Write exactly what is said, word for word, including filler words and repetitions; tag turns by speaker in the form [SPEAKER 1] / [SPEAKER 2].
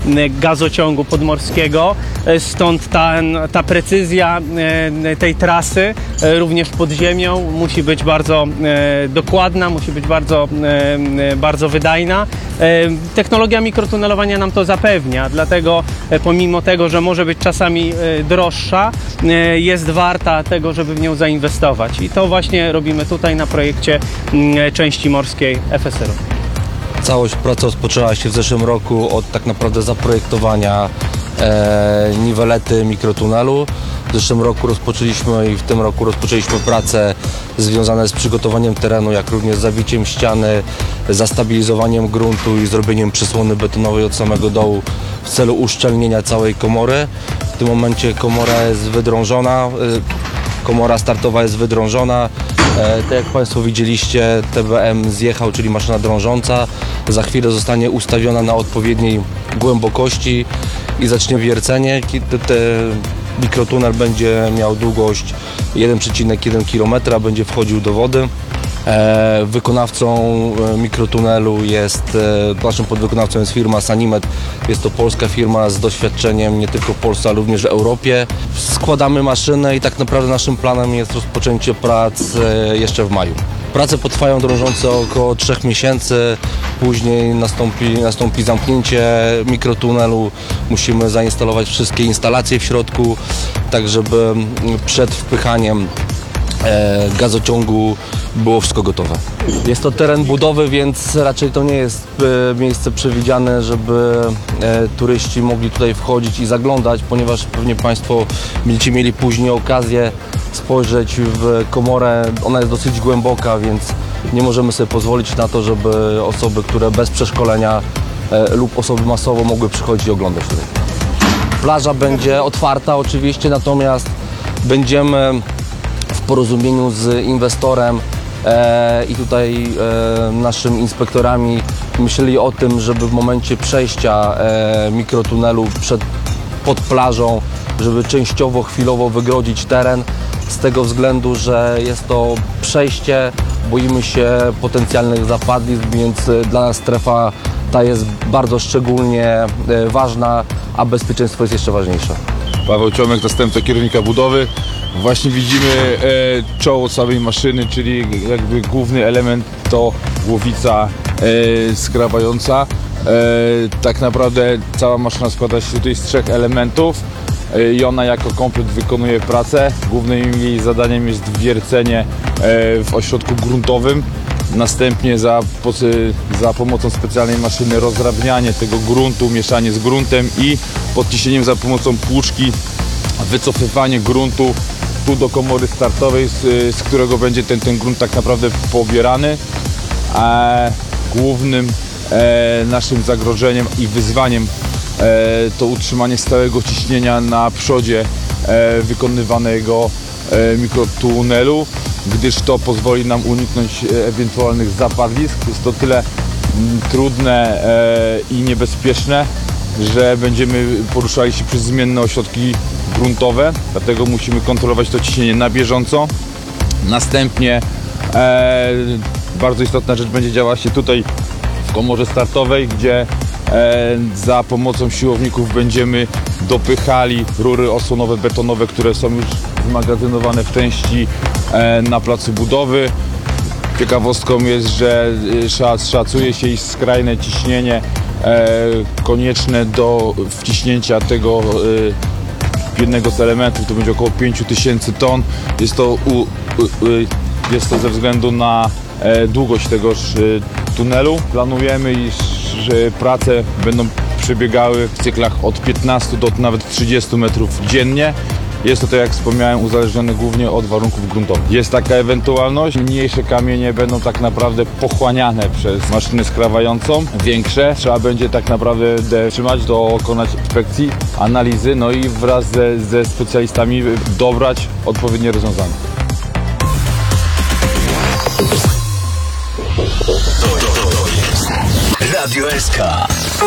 [SPEAKER 1] gazociągu podmorskiego, stąd ta, ta precyzja tej trasy również pod ziemią musi być bardzo dokładna, musi być bardzo, bardzo wydajna. Technologia mikrotunelowania nam to zapewnia, dlatego pomimo tego, że może być czasami droższa, jest warta tego, żeby w nią zainwestować. I to właśnie robimy tutaj na projekcie części morskiej F S R u.
[SPEAKER 2] Całość pracy rozpoczęła się w zeszłym roku od tak naprawdę zaprojektowania e, niwelety mikrotunelu. W zeszłym roku rozpoczęliśmy i w tym roku rozpoczęliśmy prace związane z przygotowaniem terenu, jak również zawiciem ściany, zastabilizowaniem gruntu i zrobieniem przysłony betonowej od samego dołu w celu uszczelnienia całej komory. W tym momencie komora jest wydrążona, komora startowa jest wydrążona. Tak jak Państwo widzieliście, T B M zjechał, czyli maszyna drążąca. Za chwilę zostanie ustawiona na odpowiedniej głębokości i zacznie wiercenie. Ten mikrotunel będzie miał długość jeden przecinek jeden kilometra, będzie wchodził do wody. Wykonawcą mikrotunelu jest, naszym podwykonawcą jest firma Sanimet. Jest to polska firma z doświadczeniem nie tylko w Polsce, ale również w Europie. Składamy maszynę i tak naprawdę naszym planem jest rozpoczęcie prac jeszcze w maju. Prace potrwają drążące około trzech miesięcy, później nastąpi, nastąpi zamknięcie mikrotunelu. Musimy zainstalować wszystkie instalacje w środku, tak żeby przed wpychaniem gazociągu było wszystko gotowe. Jest to teren budowy, więc raczej to nie jest miejsce przewidziane, żeby turyści mogli tutaj wchodzić i zaglądać, ponieważ pewnie Państwo będziecie mieli później okazję spojrzeć w komorę. Ona jest dosyć głęboka, więc nie możemy sobie pozwolić na to, żeby osoby, które bez przeszkolenia lub osoby masowo mogły przychodzić i oglądać tutaj. Plaża będzie otwarta oczywiście, natomiast będziemy w porozumieniu z inwestorem e, i tutaj e, naszymi inspektorami myśleli o tym, żeby w momencie przejścia e, mikrotunelu przed, pod plażą, żeby częściowo, chwilowo wygrodzić teren z tego względu, że jest to przejście, boimy się potencjalnych zapadlisk, więc dla nas strefa ta jest bardzo szczególnie e, ważna, a bezpieczeństwo jest jeszcze ważniejsze.
[SPEAKER 3] Paweł Ciomek, zastępca kierownika budowy. Właśnie widzimy e, czoło całej maszyny, czyli jakby główny element to głowica e, skrawająca. E, tak naprawdę cała maszyna składa się tutaj z trzech elementów e, i ona jako komplet wykonuje pracę. Głównym jej zadaniem jest wiercenie e, w ośrodku gruntowym. Następnie za, za pomocą specjalnej maszyny rozrabnianie tego gruntu, mieszanie z gruntem i pod ciśnieniem za pomocą płuczki wycofywanie gruntu tu do komory startowej, z, z którego będzie ten, ten grunt tak naprawdę pobierany. E, głównym e, naszym zagrożeniem i wyzwaniem e, to utrzymanie stałego ciśnienia na przodzie e, wykonywanego e, mikrotunelu, gdyż to pozwoli nam uniknąć ewentualnych zapadlisk. Jest to tyle m, trudne e, i niebezpieczne, że będziemy poruszali się przez zmienne ośrodki gruntowe, dlatego musimy kontrolować to ciśnienie na bieżąco. Następnie e, bardzo istotna rzecz będzie działa się tutaj w komorze startowej, gdzie e, za pomocą siłowników będziemy dopychali rury osłonowe betonowe, które są już zmagazynowane w części e, na placu budowy. Ciekawostką jest, że szacuje się, iż skrajne ciśnienie e, konieczne do wciśnięcia tego e, jednego z elementów to będzie około pięć tysięcy ton. Jest to, u, u, jest to ze względu na e, długość tegoż e, tunelu. Planujemy, iż że prace będą przebiegały w cyklach od piętnastu do nawet trzydziestu metrów dziennie. Jest to, tak jak wspomniałem, uzależnione głównie od warunków gruntowych. Jest taka ewentualność, mniejsze kamienie będą tak naprawdę pochłaniane przez maszynę skrawającą, większe trzeba będzie tak naprawdę trzymać, dokonać inspekcji, analizy, no i wraz ze, ze specjalistami dobrać odpowiednie rozwiązania.
[SPEAKER 4] Radio S K.